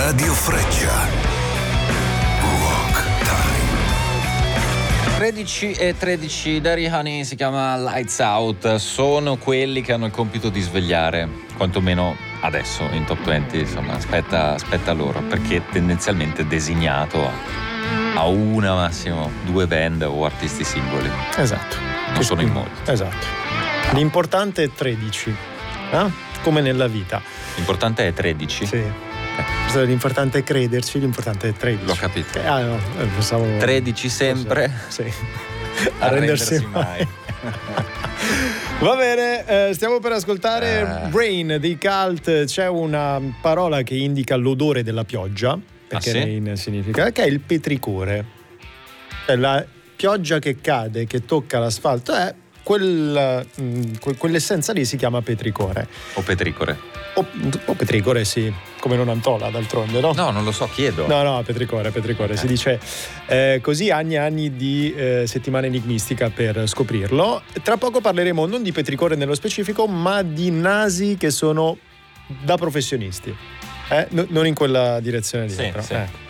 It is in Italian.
Radio Freccia. Rock Time. 13:13, Daddy Honey si chiama Lights Out. Sono quelli che hanno il compito di svegliare, quantomeno adesso in top 20, insomma, aspetta loro, perché tendenzialmente è designato a una, massimo due band o artisti singoli. Esatto. Non sono in molti. Esatto. L'importante è 13, come nella vita. L'importante è 13? Sì. L'importante è crederci, l'importante è 13. L'ho capito. No, pensavo 13 sempre? Sì. Arrendersi mai. Va bene, stiamo per ascoltare Rain dei Cult. C'è una parola che indica l'odore della pioggia, perché sì? Rain significa, che è il petricore. Cioè la pioggia che cade, che tocca l'asfalto, è quell'essenza lì si chiama petricore. O petricore? O petricore, sì, come non Antola d'altronde, no? No, non lo so, chiedo. No, petricore. Si dice così, anni e anni di settimana enigmistica per scoprirlo. Tra poco parleremo non di petricore nello specifico, ma di nasi che sono da professionisti. Non in quella direzione lì. Sì, però. sì.